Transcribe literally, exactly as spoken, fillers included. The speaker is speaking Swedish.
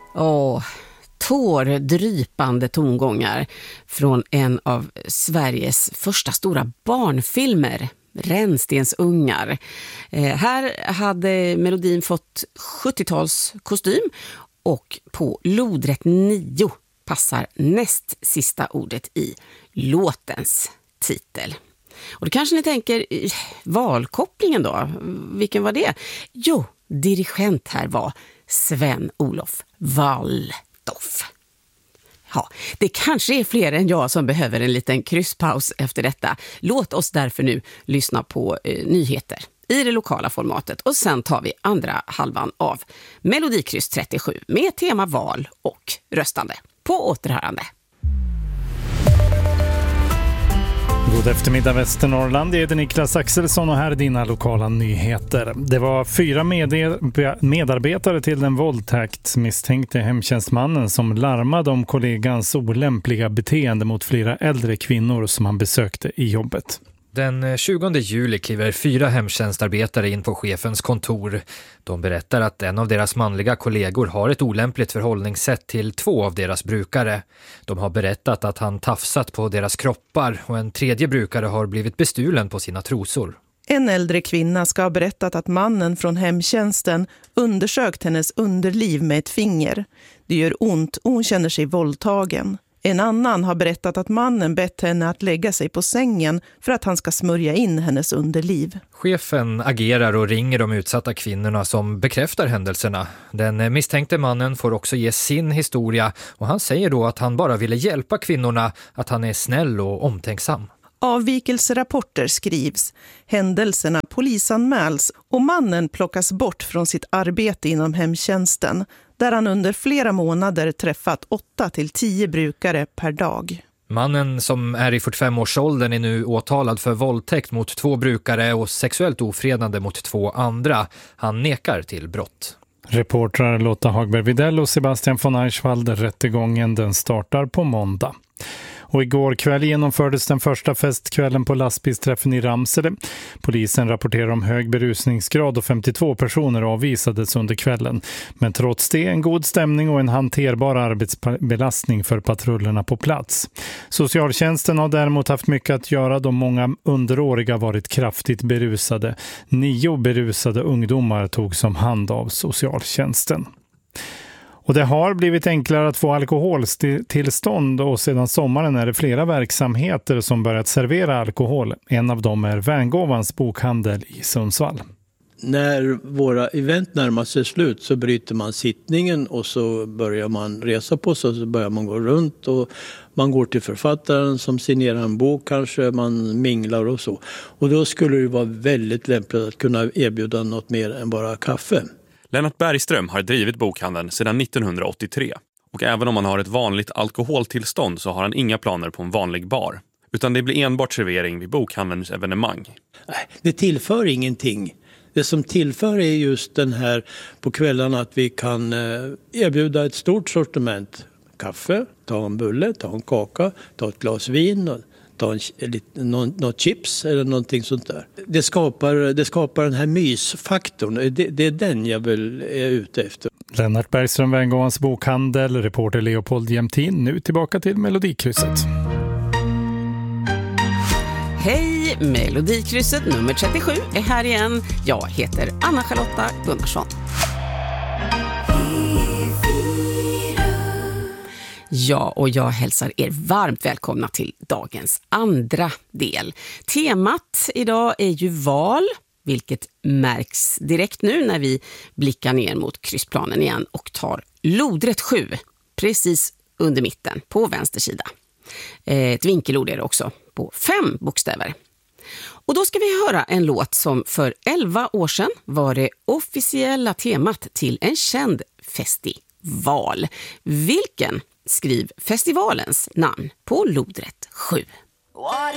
Åh, tårdrypande tongångar från en av Sveriges första stora barnfilmer, Rännstensungar. Eh, här hade melodin fått sjuttio-tals kostym och på lodrätt nio passar näst sista ordet i låtens titel. Och då kanske ni tänker, valkopplingen då, vilken var det? Jo, dirigent här var Sven-Olof Waldorf. Ja, det kanske är fler än jag som behöver en liten krysspaus efter detta. Låt oss därför nu lyssna på eh, nyheter i det lokala formatet och sen tar vi andra halvan av Melodikryss trettiosju med tema val och röstande. På återhörande. God eftermiddag Västernorrland, det är Niklas Axelsson och här är dina lokala nyheter. Det var fyra med- medarbetare till den våldtäktsmisstänkte hemtjänstmannen som larmade om kollegans olämpliga beteende mot flera äldre kvinnor som han besökte i jobbet. Den tjugonde juli kliver fyra hemtjänstarbetare in på chefens kontor. De berättar att en av deras manliga kollegor har ett olämpligt förhållningssätt till två av deras brukare. De har berättat att han tafsat på deras kroppar och en tredje brukare har blivit bestulen på sina trosor. En äldre kvinna ska ha berättat att mannen från hemtjänsten undersökt hennes underliv med ett finger. Det gör ont och hon känner sig våldtagen. En annan har berättat att mannen bett henne att lägga sig på sängen för att han ska smörja in hennes underliv. Chefen agerar och ringer de utsatta kvinnorna som bekräftar händelserna. Den misstänkte mannen får också ge sin historia och han säger då att han bara ville hjälpa kvinnorna, att han är snäll och omtänksam. Avvikelserapporter skrivs, händelserna polisanmäls och mannen plockas bort från sitt arbete inom hemtjänsten där han under flera månader träffat åtta till tio brukare per dag. Mannen som är i fyrtiofem-årsåldern är nu åtalad för våldtäkt mot två brukare och sexuellt ofredande mot två andra. Han nekar till brott. Reportrar Lotta Hagberg-Videll och Sebastian von Eichwald, rättegången den startar på måndag. Och igår kväll genomfördes den första festkvällen på lastbilsträffen i Ramsele. Polisen rapporterar om hög berusningsgrad och femtiotvå personer avvisades under kvällen. Men trots det en god stämning och en hanterbar arbetsbelastning för patrullerna på plats. Socialtjänsten har däremot haft mycket att göra då många underåriga varit kraftigt berusade. Nio berusade ungdomar togs om hand av socialtjänsten. Och det har blivit enklare att få alkoholtillstånd och sedan sommaren är det flera verksamheter som börjat servera alkohol. En av dem är Värngåvans bokhandel i Sundsvall. När våra event närmar sig slut så bryter man sittningen och så börjar man resa på sig och så börjar man gå runt och man går till författaren som signerar en bok kanske, man minglar och så. Och då skulle det vara väldigt lämpligt att kunna erbjuda något mer än bara kaffe. Lennart Bergström har drivit bokhandeln sedan nittonhundraåttiotre och även om han har ett vanligt alkoholtillstånd så har han inga planer på en vanlig bar. Utan det blir enbart servering vid bokhandelns evenemang. Nej, det tillför ingenting. Det som tillför är just den här på kvällarna att vi kan erbjuda ett stort sortiment. Kaffe, ta en bulle, ta en kaka, ta ett glas vin och ta en, något, något chips eller någonting sånt där. Det skapar, det skapar den här mysfaktorn. Det, det är den jag väl är ute efter. Lennart Bergström, Värngåvans bokhandel, reporter Leopold Jämtin. Nu tillbaka till Melodikrysset. Hej, Melodikrysset nummer trettiosju är här igen. Jag heter Anna-Charlotta Gunnarsson. Ja, och jag hälsar er varmt välkomna till dagens andra del. Temat idag är ju val, vilket märks direkt nu när vi blickar ner mot kryssplanen igen och tar lodrätt sju, precis under mitten på vänster sida. Ett vinkelord är det också på fem bokstäver. Och då ska vi höra en låt som för elva år sedan var det officiella temat till en känd festival. Vilken? Skriv festivalens namn på lodrätt sju.